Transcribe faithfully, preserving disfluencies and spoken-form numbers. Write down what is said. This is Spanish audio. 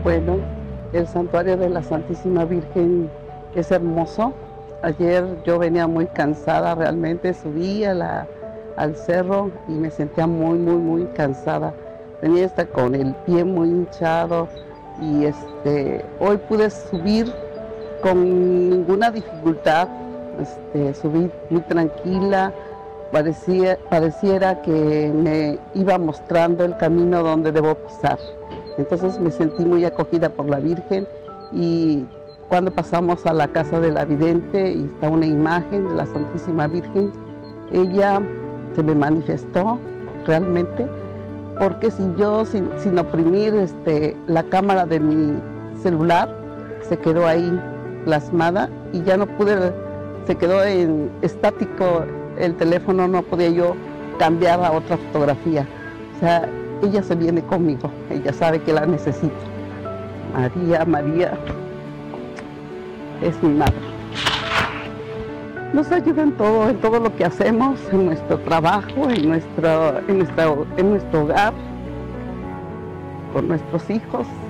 Bueno, el santuario de la Santísima Virgen es hermoso. Ayer yo venía muy cansada, realmente subí a la, al cerro y me sentía muy, muy, muy cansada. Venía hasta con el pie muy hinchado y este, hoy pude subir con ninguna dificultad. Este, subí muy tranquila, parecía, pareciera que me iba mostrando el camino donde debo pisar. Entonces me sentí muy acogida por la Virgen y cuando pasamos a la casa de la vidente y está una imagen de la Santísima Virgen, ella se me manifestó realmente, porque si yo, sin, sin oprimir este, la cámara de mi celular, se quedó ahí plasmada y ya no pude, se quedó en estático el teléfono, no podía yo cambiar a otra fotografía. O sea, ella se viene conmigo, ella sabe que la necesito. María, María es mi madre. Nos ayuda en todo, en todo lo que hacemos, en nuestro trabajo, en nuestro, en nuestro, en nuestro hogar, con nuestros hijos.